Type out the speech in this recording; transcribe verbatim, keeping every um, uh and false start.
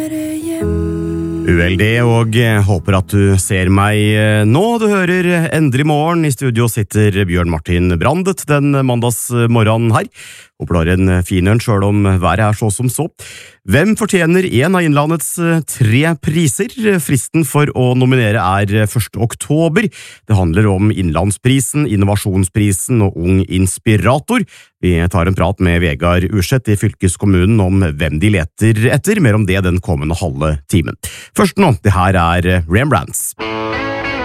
U L D, og håper at du ser meg nå. Du hører Endelig morgen. I studio sitter Bjørn Martin Brandet den mandagsmorgenen her. Håper du har en fin en, selv om været er så som så. Hvem fortjener en av Innlandets tre priser? Fristen for å nominere er første oktober. Det handler om Innlandsprisen, Innovasjonsprisen og Ung Inspirator. Vi tar en prat med Vegard Urseth i fylkeskommunen om hvem de leter etter, mer om det den kommende halve timen. Først nå, det her er Rembrandts.